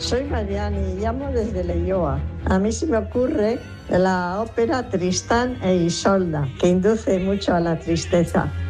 Soy Mariani y llamo desde Leioa. A mí se me ocurre la ópera Tristán e Isolda, que induce mucho a la tristeza.